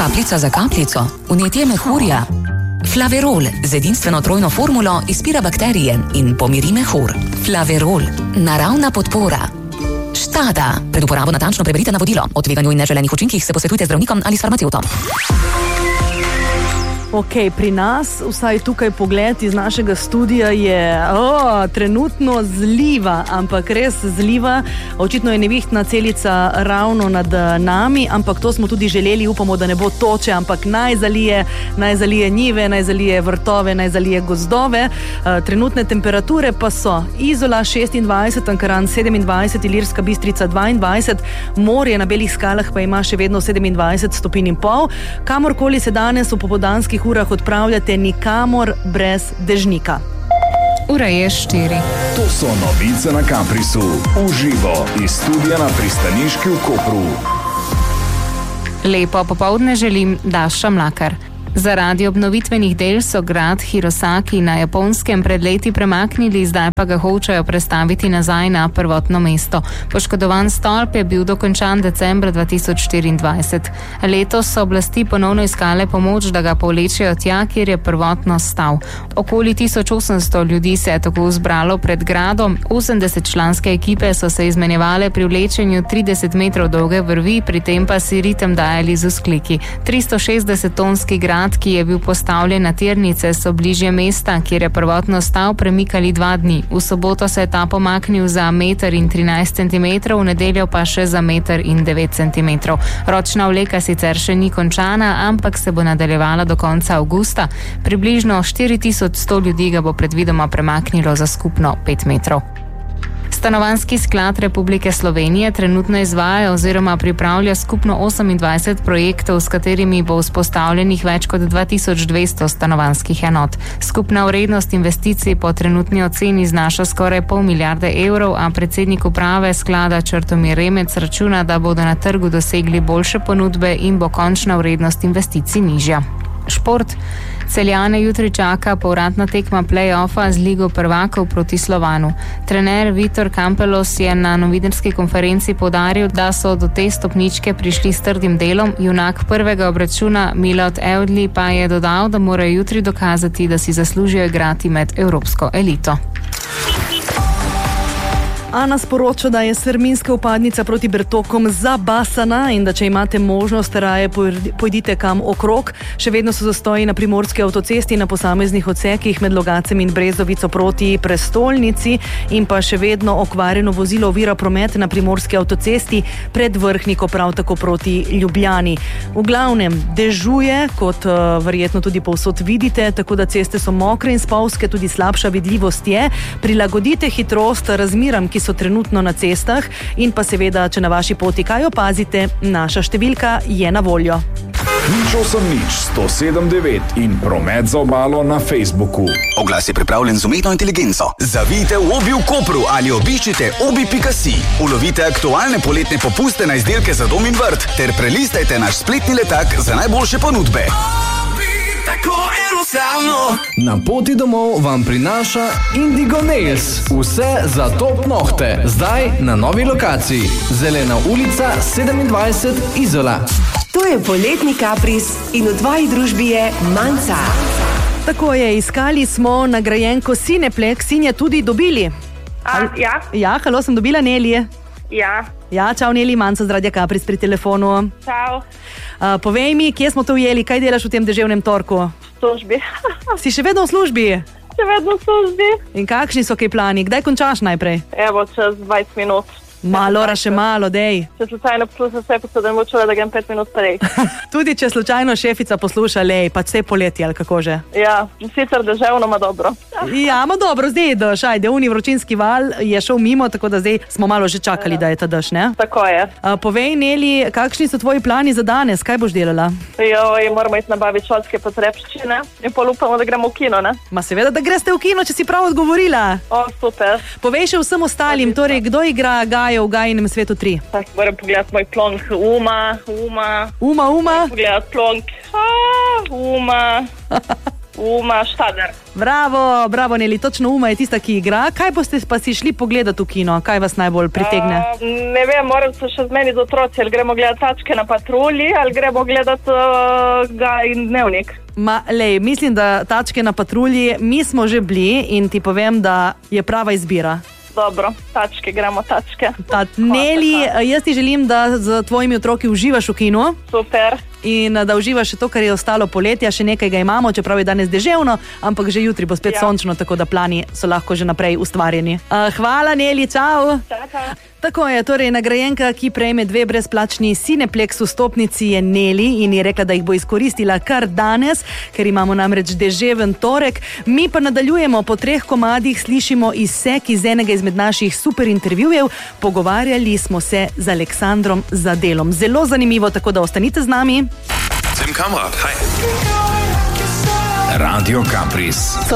Kapljica za kapljico, vnetje mehurja. Flaverol z edinstveno trojno formulo izpira bakterije in pomiri mehur. Flaverol, naravna podpora. Štada. Pred uporabo natančno preberite navodilo. O tveganju in neželenih učinkih se posvetujte z zdravnikom ali s farmacevtom. Ok, pri nas, vsaj tukaj pogled iz našega studija je trenutno zliva, ampak res zliva. Očitno je nevihtna celica ravno nad nami, ampak to smo tudi želeli, upamo, da ne bo toče, ampak naj zalije njive, naj zalije vrtove, naj zalije gozdove. Trenutne temperature pa so Izola 26, Ankaran 27, Ilirska Bistrica 22, morje na Belih skalah pa ima še vedno 27 stopinj in pol. Kamorkoli se danes v popoldanskih urah odpravljate, nikamor brez dežnika. Ura je 4. To so novice na Kaprisu. Uživo iz studia na pristaniški v Kopru. Lepo popoldne želim, Daša Mlakar. Zaradi obnovitvenih del so grad Hirosaki na Japonskem pred leti premaknili, zdaj pa ga hočejo prestaviti nazaj na prvotno mesto. Poškodovan stolp je bil dokončan decembra 2024. Letos so oblasti ponovno iskale pomoč, da ga povlečejo tja, kjer je prvotno stal. Okoli 1800 ljudi se je tako zbralo pred gradom, 80-članske ekipe so se izmenjevale pri vlečenju 30 metrov dolge vrvi, pri tem pa si ritem dajali z vzkliki. 360-tonski grad, ki je bil postavljen na tirnice, so bližje mesta, kjer je prvotno stal, premikali 2 dni. V soboto se je ta pomaknil za 1,13 cm, v nedeljo pa še za 1,9 cm. Ročna vleka sicer še ni končana, ampak se bo nadaljevala do konca avgusta. Približno 4100 ljudi ga bo predvidoma premaknilo za skupno 5 metrov. Stanovanjski sklad Republike Slovenije trenutno izvaja oziroma pripravlja skupno 28 projektov, s katerimi bo vzpostavljenih več kot 2200 stanovanjskih enot. Skupna vrednost investicij po trenutni oceni znaša skoraj 0,5 milijarde evrov, a predsednik uprave sklada Črtomir Remec računa, da bodo na trgu dosegli boljše ponudbe in bo končna vrednost investicij nižja. Šport. Celjane jutri čaka povratna tekma play-offa z Ligo prvakov proti Slovanu. Trener Vitor Kampelos je na novinarski konferenci poudaril, da so do te stopničke prišli s trdim delom. Junak prvega obračuna Milot Evdli pa je dodal, da morajo jutri dokazati, da si zaslužijo igrati med evropsko elito. Ana sporoča, da je strminska vpadnica proti Bertokom zabasana in da če imate možnost, raje pojdite kam okrog. Še vedno so zastoji na primorski avtocesti na posameznih odsekih med Logacem in Brezovico proti prestolnici in pa še vedno okvarjeno vozilo ovira promet na primorski avtocesti pred Vrhniko, prav tako proti Ljubljani. V glavnem dežuje, kot verjetno tudi povsod vidite, tako da ceste so mokre in spolzke, tudi slabša vidljivost je. Prilagodite hitrost razmeram, ki so trenutno na cestah in pa seveda, če na vaši poti kaj opazite, naša številka je na voljo. 080 in promet za obalo na Facebooku. Oglas je pripravljen z umetno inteligenco. Zavijte v Obi v Kopru ali obiščite obi.si. Ulovite aktualne poletne popuste na izdelke za dom in vrt ter prelistajte naš spletni letak za najboljše ponudbe. Tako enostavno. Na poti domov vam prinaša Indigo Nails. Vse za top nohte. Zdaj na novi lokaciji. Zelena ulica 27 Izola. To je poletni kapris in v tvoji družbi je Manca. Tako je, iskali smo nagrajenko Cineplex in je tudi dobili. Ja. Ja, halo, sem dobila Nelije. Ja. Ja, čau Neli, Manca z Radia Kapris pri telefonu. Čau. Povej mi, kje smo to ujeli, kaj delaš v tem deževnem torku? V službi. Si še vedno v službi? Še vedno v službi. In kakšni so kaj plani? Kdaj končaš najprej? Evo, čez 20 minut. Malo, še malo, dej. Če slučajno posluša vse, potem bo čula, da grem 5 minut prej. Tudi če slučajno šefica posluša, lej, pač vse poletje, ali kako že? Ja, sicer deževno, ma dobro. Ja, ma dobro, zdaj daš, ajde, uni vročinski val je šel mimo, tako da zdaj smo malo že čakali, da je ta daš, ne? Tako je. Povej, Neli, kakšni so tvoji plani za danes, kaj boš delala? Moramo iti nabaviti šolske potrebščine in pol upamo, da gremo v kino, ne? Ma seveda, da greste v kino, če si prav odgovorila. O, super. Povej še vsem ostalim, torej, kdo igra Gajo v Gajinem svetu 3? Tak, moram pogledati moj plonk. Uma. Uma? Pogledati plonk. Uma. Uma Štader. Bravo, Neli, točno Uma je tista, ki igra. Kaj boste pa si šli pogledati v kino? Kaj vas najbolj pritegne? Ne vem, moram se še zmeniti z otroci, ali gremo gledati Tačke na patrulji, ali gremo gledati Gaj in Dnevnik. Mislim, da Tačke na patrulji, mi smo že bili in ti povem, da je prava izbira. Dobro, Tačke, gremo Tačke. Neli, jaz ti želim, da z tvojimi otroki uživaš v kinu. Super. In da uživaš še to, kar je ostalo poletja, še nekaj ga imamo, čeprav je danes deževno, ampak že jutri bo spet sončno, tako da plani so lahko že naprej ustvarjeni. Hvala, Neli, čau. Tako je, torej nagrajenka, ki prejme 2 brezplačni Cineplex vstopnici je Neli in je rekla, da jih bo izkoristila kar danes, ker imamo namreč deževen torek. Mi pa nadaljujemo, po 3 komadih slišimo izsek iz enega izmed naših super intervjujev. Pogovarjali smo se z Aleksandrom Zadelom. Zelo zanimivo, tako da ostanite z nami. Tim Kamrat, hi. Radio Campris.